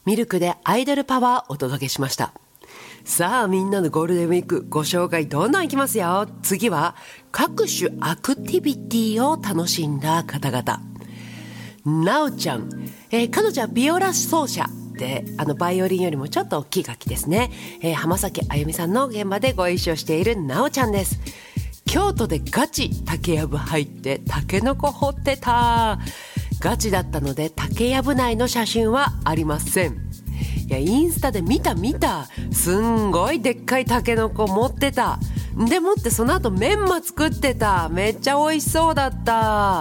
ミルクでアイドルパワーお届けしました。さあみんなのゴールデンウィークご紹介どんどんいきますよ。次は各種アクティビティを楽しんだ方々。なおちゃん、彼女はビオラ奏者でバイオリンよりもちょっと大きい楽器ですね。浜崎あゆみさんの現場でご一緒しているなおちゃんです。京都でガチ竹やぶ入ってタケノコ掘ってた。ガチだったので竹やぶ内の写真はありません。いやインスタで見たすんごいでっかいタケノコ持ってた。でもってその後メンマ作ってた。めっちゃ美味しそうだった。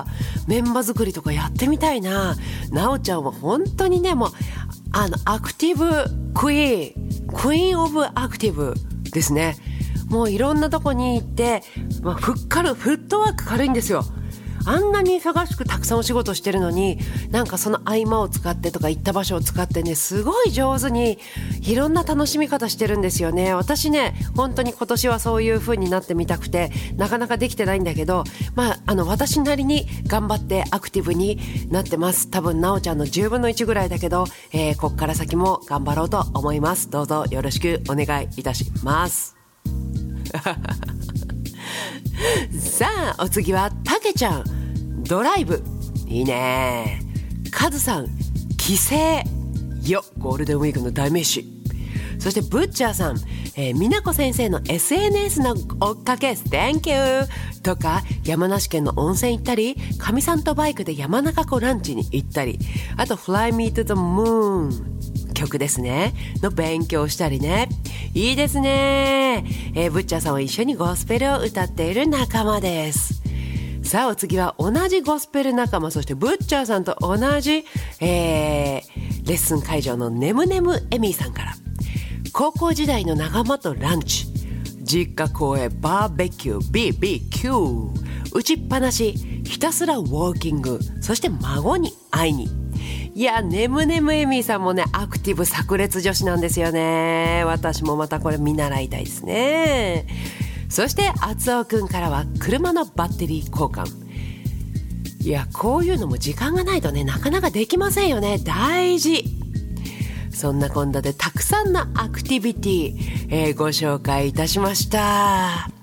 メンマ作りとかやってみたいな。なおちゃんは本当にね、もうアクティブクイーンオブアクティブですね。もういろんなとこに行って、フットワーク軽いんですよ。あんなに忙しくたくさんお仕事してるのに、なんかその合間を使ってとか行った場所を使ってね、すごい上手にいろんな楽しみ方してるんですよね。私ね、本当に今年はそういう風になってみたくてなかなかできてないんだけど、私なりに頑張ってアクティブになってます。多分なおちゃんの10分の1ぐらいだけど、こっから先も頑張ろうと思います。どうぞよろしくお願いいたしますさあお次はたけちゃん、ドライブいいね。カズさん、帰省よ、ゴールデンウィークの代名詞。そしてブッチャーさん、美奈子先生の SNS の追っかけ Thank you とか、山梨県の温泉行ったり、かみさんとバイクで山中湖ランチに行ったり、あと Fly Me to the Moon曲ですねの勉強したりね。いいですね。ブッチャーさんは一緒にゴスペルを歌っている仲間です。さあお次は同じゴスペル仲間、そしてブッチャーさんと同じ、レッスン会場のネムネムエミーさんから、高校時代の仲間とランチ、実家公園バーベキュー BBQ 打ちっぱなし、ひたすらウォーキング、そして孫に会いに。いやネムネムエミーさんもね、アクティブ炸裂女子なんですよね。私もまたこれ見習いたいですね。そして厚尾くんからは車のバッテリー交換。いやこういうのも時間がないとね、なかなかできませんよね。大事。そんなこんなでたくさんのアクティビティ、ご紹介いたしました。